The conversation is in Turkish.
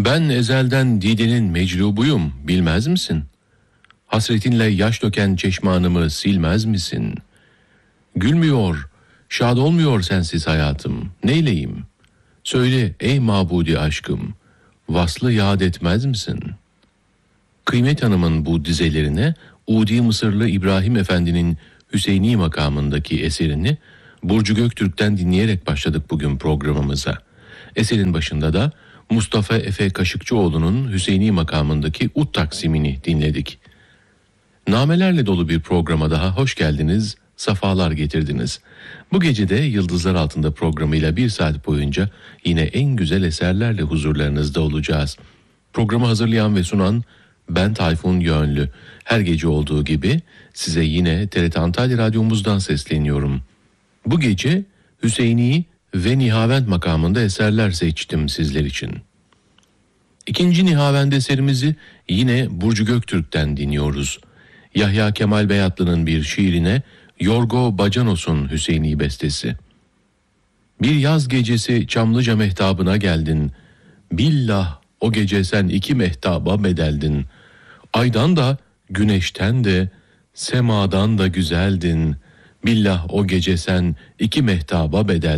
Ben ezelden Dide'nin meclubuyum, bilmez misin? Hasretinle yaş döken çeşmanımı silmez misin? Gülmüyor, şad olmuyor sensiz hayatım, neyleyim? Söyle ey mabudi aşkım, vaslı yad etmez misin? Kıymet Hanım'ın bu dizelerine Udi Mısırlı İbrahim Efendi'nin Hüseyni makamındaki eserini Burcu Göktürk'ten dinleyerek başladık bugün programımıza. Eserin başında da Mustafa Efe Kaşıkçıoğlu'nun Hüseyni makamındaki Ut taksimini dinledik. Namelerle dolu bir programa daha hoş geldiniz, safalar getirdiniz. Bu gece de Yıldızlar Altında programıyla 1 saat boyunca yine en güzel eserlerle huzurlarınızda olacağız. Programı hazırlayan ve sunan ben Tayfun Yönlü. Her gece olduğu gibi size yine TRT Antalya Radyomuzdan sesleniyorum. Bu gece Hüseyni ve Nihavend makamında eserler seçtim sizler için. İkinci Nihavend eserimizi yine Burcu Göktürk'ten dinliyoruz. Yahya Kemal Beyatlı'nın bir şiirine Yorgo Bacanos'un Hüseyni bestesi. Bir yaz gecesi Çamlıca mehtabına geldin. Billah o gece sen 2 mehtaba bedeldin. Aydan da güneşten de semadan da güzeldin. Billah o gece sen 2 mehtaba bedeldin.